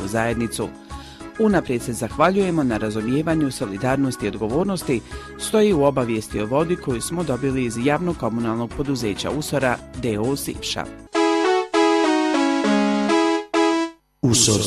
lokalnu zajednicu. Unaprijed se zahvaljujemo na razumijevanju, solidarnosti i odgovornosti, stoji u obavijesti o vodi koju smo dobili iz javnog komunalnog poduzeća Usora d.o.o. Sivša.